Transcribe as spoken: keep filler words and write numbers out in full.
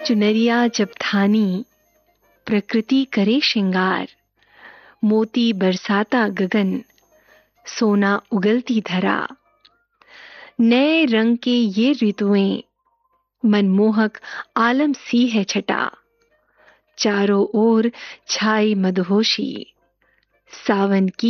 चुनरिया जब थानी, प्रकृति करे श्रृंगार। मोती बरसाता गगन, सोना उगलती धरा। नए रंग के ये ऋतुएं, मनमोहक आलम सी है छटा। चारों ओर छाई मदहोशी, सावन की